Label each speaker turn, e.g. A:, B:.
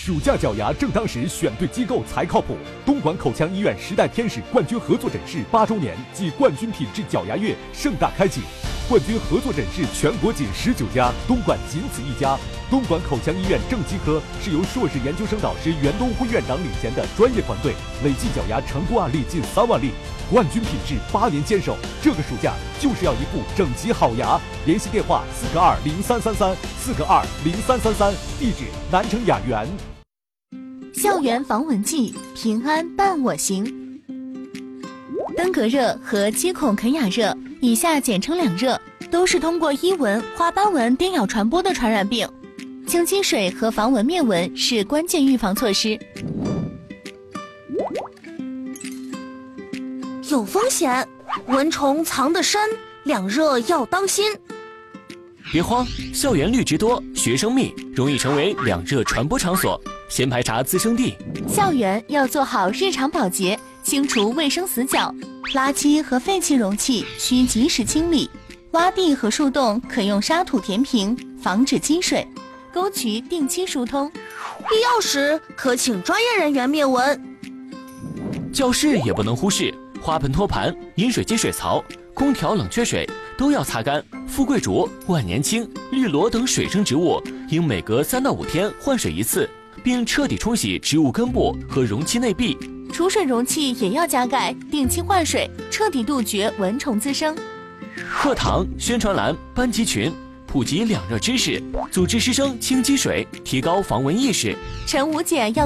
A: 暑假脚牙正当时，选对机构才靠谱。东莞口腔医院时代天使冠军合作诊室8周年暨冠军品质脚牙月盛大开启，冠军合作诊室全国仅19家，东莞仅此一家。东莞口腔医院正畸科是由硕士研究生导师袁东辉院长领衔的专业团队，累计脚牙成功案例近3万例，冠军品质8年坚守。这个暑假就是要一副整齐好牙，联系电话4个20333，4个20333，地址南城雅园。
B: 校园防蚊剂，平安伴我行。登革热和肌孔肯雅热，以下简称2热，都是通过伊蚊、花斑蚊叮咬传播的传染病。清积水和防蚊灭蚊是关键预防措施。
C: 有风险，蚊虫藏得深，2热要当心。
D: 别慌，校园绿植多，学生密，容易成为2热传播场所，先排查滋生地。
B: 校园要做好日常保洁，清除卫生死角，垃圾和废弃容器需及时清理，洼地和树洞可用沙土填平，防止积水，沟渠定期疏通，
C: 必要时可请专业人员灭蚊。
D: 教室也不能忽视，花盆托盘、饮水机水槽、空调冷却水都要擦干。富贵竹、万年青、绿萝等水生植物应每隔3到5天换水1次，并彻底冲洗植物根部和容器内壁。
B: 储水容器也要加盖，定期换水，彻底杜绝蚊虫滋生。
D: 课堂、宣传栏、班级群普及2热知识，组织师生清积水，提高防蚊意识。
B: 晨5检要